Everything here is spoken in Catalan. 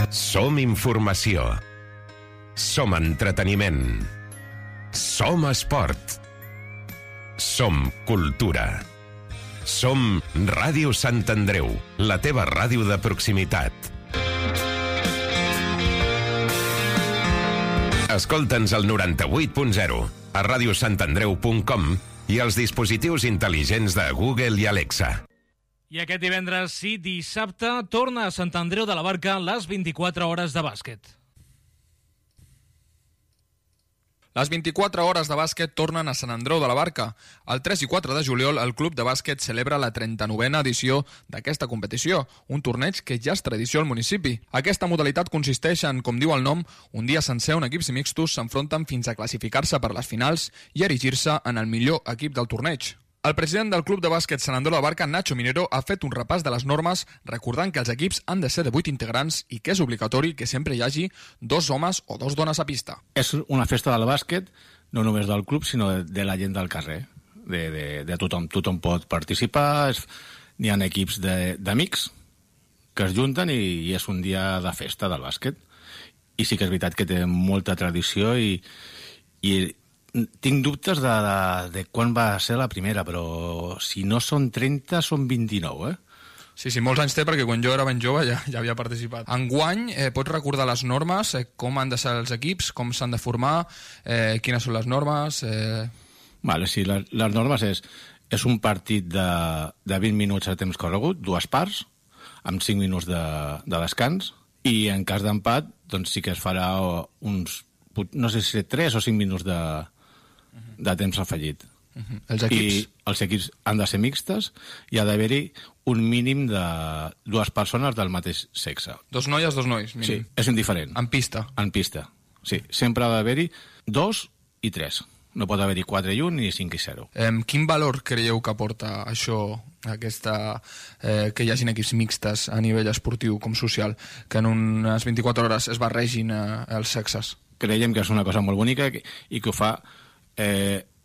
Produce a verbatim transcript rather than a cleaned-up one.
Som informació. Som entreteniment. Som esport. Som cultura. Som Ràdio Sant Andreu, la teva ràdio de proximitat. Escolta'ns al noranta-vuit punt zero, a radiosantandreu punt com i als dispositius intel·ligents de Google i Alexa. I aquest divendres i dissabte torna a Sant Andreu de la Barca les vint-i-quatre hores de bàsquet. Les vint-i-quatre hores de bàsquet tornen a Sant Andreu de la Barca. El tres i quatre de juliol el club de bàsquet celebra la trenta-novena edició d'aquesta competició, un torneig que ja és tradició al municipi. Aquesta modalitat consisteix en, com diu el nom, un dia sencer on equips mixtos s'enfronten fins a classificar-se per les finals i erigir-se en el millor equip del torneig. El president del club de bàsquet Sant Andreu de la Barca, Nacho Minero, ha fet un repàs de les normes recordant que els equips han de ser de vuit integrants i que és obligatori que sempre hi hagi dos homes o dos dones a pista. És una festa del bàsquet, no només del club, sinó de, de la gent del carrer, de, de, de tothom. Tothom pot participar, és, n'hi ha equips d'amics que es junten i, i és un dia de festa del bàsquet. I sí que és veritat que té molta tradició i... i tinc dubtes de, de, de quan va ser la primera, però si no són trenta, són vint-i-nou, eh? Sí, sí, molts anys té, perquè quan jo era ben jove ja, ja havia participat. Enguany, eh, pots recordar les normes, eh, com han de ser els equips, com s'han de formar, eh, quines són les normes... Eh... Vale, sí, les, les normes és, és un partit de, de vint minuts a temps corregut, dues parts, amb cinc minuts de, de descans, i en cas d'empat, doncs sí que es farà uns, no sé si tres o cinc minuts de... de temps afegit. Uh-huh. Els equips? I els equips han de ser mixtes i ha d'haver-hi un mínim de dues persones del mateix sexe. Dos noies, dos nois, mínim. Sí, és indiferent. En pista? En pista, sí. Sempre ha d'haver-hi dos i tres. No pot haver-hi quatre i un ni cinc i zero. Eh, quin valor creieu que aporta això, aquesta, eh, que hi hagin equips mixtes a nivell esportiu com social, que en unes vint-i-quatre hores es barregin eh, els sexes? Creiem que és una cosa molt bonica i que ho fa... Eh,